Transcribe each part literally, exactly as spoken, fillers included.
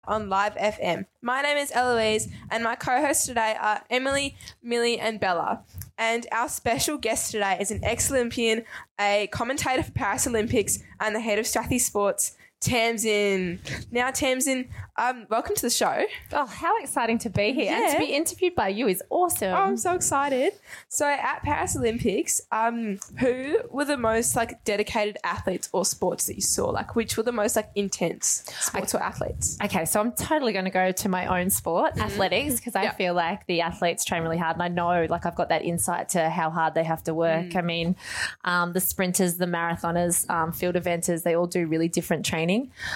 on Live F M. My name is Eloise and my co-hosts today are Emily, Millie and Bella. And our special guest today is an ex-Olympian, a commentator for Paris Olympics and the head of Strathie Sports, Tamsin. Now, Tamsin, um, welcome to the show. Oh, how exciting to be here. Yeah. And to be interviewed by you is awesome. Oh, I'm so excited. So at Paris Olympics, um, who were the most like dedicated athletes or sports that you saw? Like which were the most like intense sports or athletes? Okay, so I'm totally going to go to my own sport, mm-hmm. athletics, because I yep. feel like the athletes train really hard and I know like I've got that insight to how hard they have to work. Mm. I mean, um, the sprinters, the marathoners, um, field eventers, they all do really different training.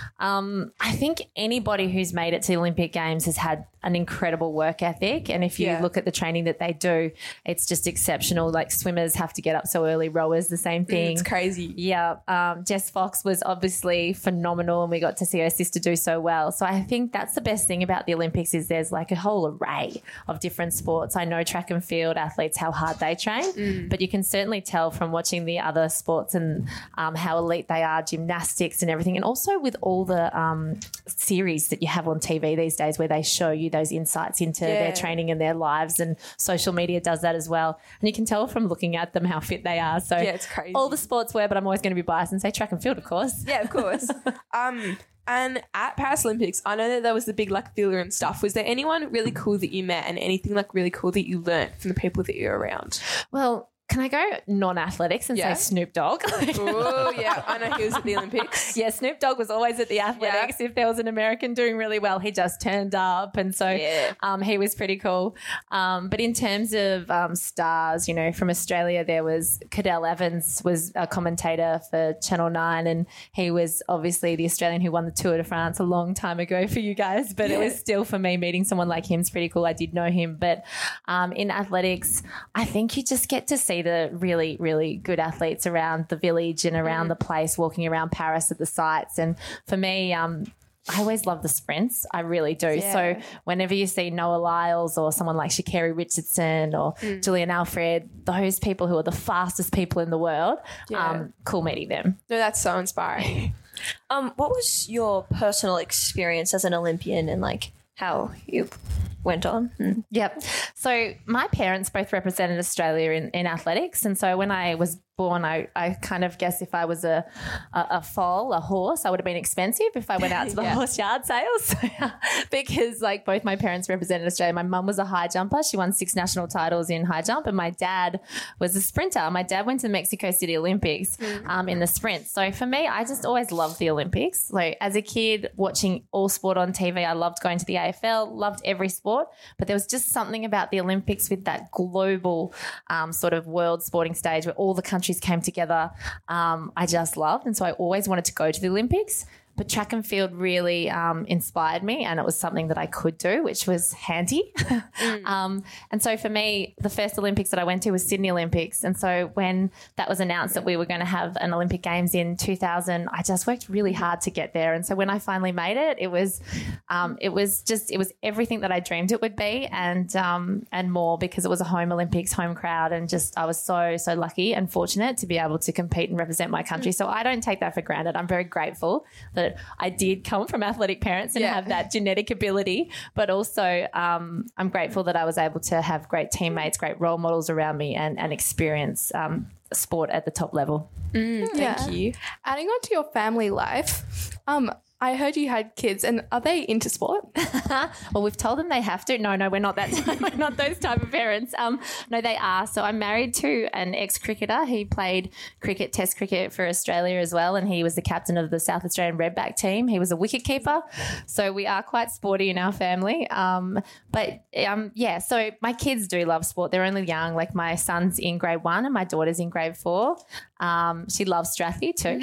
Um, I think anybody who's made it to the Olympic Games has had an incredible work ethic, and if you yeah. look at the training that they do, it's just exceptional. Like swimmers have to get up so early, rowers the same thing. Mm, it's crazy. Yeah. Um, Jess Fox was obviously phenomenal and we got to see her sister do so well. So I think that's the best thing about the Olympics is there's like a whole array of different sports. I know track and field athletes, how hard they train, mm. but you can certainly tell from watching the other sports and um, how elite they are, gymnastics and everything, and also with all the um, series that you have on T V these days where they show you those insights into yeah. their training and their lives, and social media does that as well. And you can tell from looking at them how fit they are. So yeah, it's crazy. All the sports wear, but I'm always going to be biased and say track and field, of course. Yeah, of course. um, and at Paris Olympics, I know that there was the big like filler and stuff. Was there anyone really cool that you met and anything like really cool that you learnt from the people that you're around? Well, can I go non-athletics and yeah. say Snoop Dogg? Oh, yeah. I know he was at the Olympics. Yeah, Snoop Dogg was always at the athletics. Yeah. If there was an American doing really well, he just turned up. And so yeah. um, he was pretty cool. Um, but in terms of um, stars, you know, from Australia, there was Cadel Evans was a commentator for Channel nine, and he was obviously the Australian who won the Tour de France a long time ago for you guys. But yeah. it was still, for me, meeting someone like him is pretty cool. I did know him. But um, in athletics, I think you just get to see the really, really good athletes around the village and around mm. the place, walking around Paris at the sites. And for me, um, I always love the sprints. I really do. Yeah. So whenever you see Noah Lyles or someone like Sha'Carri Richardson or mm. Julian Alfred, those people who are the fastest people in the world, yeah. um, cool meeting them. No, that's so inspiring. um, what was your personal experience as an Olympian and like how you went on? Mm. Yep. So my parents both represented Australia in, in athletics. And so when I was born, I, I kind of guess if I was a, a, a foal, a horse, I would have been expensive if I went out to the yeah. horse yard sales because like both my parents represented Australia. My mum was a high jumper. She won six national titles in high jump, and my dad was a sprinter. My dad went to the Mexico City Olympics mm. um, in the sprint. So for me, I just always loved the Olympics. Like as a kid watching all sport on T V, I loved going to the A F L, loved every sport, but there was just something about the Olympics with that global um, sort of world sporting stage where all the countries came together. Um, I just loved, and so I always wanted to go to the Olympics. But track and field really um, inspired me, and it was something that I could do, which was handy. mm. um, and so for me, the first Olympics that I went to was Sydney Olympics. And so when that was announced that we were going to have an Olympic Games in two thousand, I just worked really hard to get there. And so when I finally made it, it was um, it was just it was everything that I dreamed it would be, and um, and more, because it was a home Olympics, home crowd, and just I was so so lucky and fortunate to be able to compete and represent my country. Mm. So I don't take that for granted. I'm very grateful that I did come from athletic parents and yeah. have that genetic ability, but also um, I'm grateful that I was able to have great teammates, great role models around me, and, and experience um, sport at the top level. Mm, thank yeah. you. Adding on to your family life, um, I heard you had kids, and are they into sport? Well, we've told them they have to. No, no, we're not that. We're not those type of parents. Um, no, they are. So I'm married to an ex-cricketer. He played cricket, Test cricket for Australia as well, and he was the captain of the South Australian Redback team. He was a wicket keeper. So we are quite sporty in our family. Um, but um, yeah, so my kids do love sport. They're only young. Like my son's in grade one and my daughter's in grade four. Um, she loves Strathie too.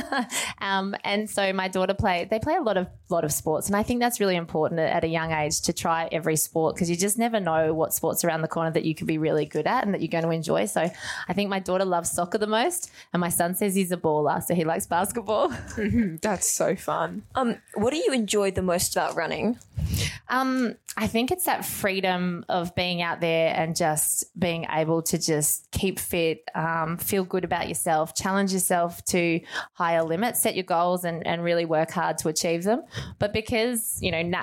um, and so my daughter play, they play a lot of, lot of sports. And I think that's really important at a young age to try every sport, because you just never know what sports around the corner that you could be really good at and that you're going to enjoy. So I think my daughter loves soccer the most, and my son says he's a baller, so he likes basketball. That's so fun. Um, what do you enjoy the most about running? Um, I think it's that freedom of being out there and just being able to just keep fit, um, feel good about yourself, challenge yourself to higher limits, set your goals and, and really work hard to achieve them. But because, you know,